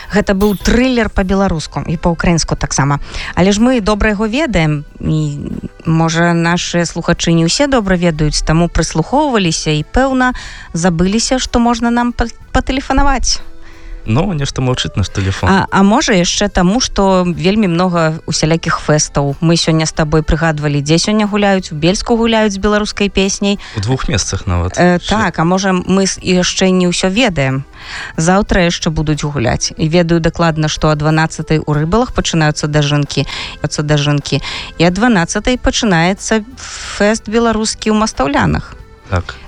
Гэта быў трылер па-беларуску і па-украінску таксама. Але ж мы добра яго ведаем, і, можа, нашыя слухачы не ўсе добра ведаюць, таму прыслухоўваліся і, пэўна, забыліся, што можна нам патэлефанаваць. Ну, нешта маўчыць наш тэлефон. А можа яшчэ таму, што вельмі многа усялякіх фэстаў. Мы сёння з табой прыгадвалі, дзе сёння гуляюць, у Бельску гуляюць з беларускай песняй. У 2 месцах нават. Так, а можа мы яшчэ не ўсё ведаем. Заўтра яшчэ будуць гуляць. І ведаю дакладна, што о 12-й у Рыбалах пачынаюцца дажынкі. І о 12-й пачынаецца фэст беларускі ў Мастаўлянах. Так.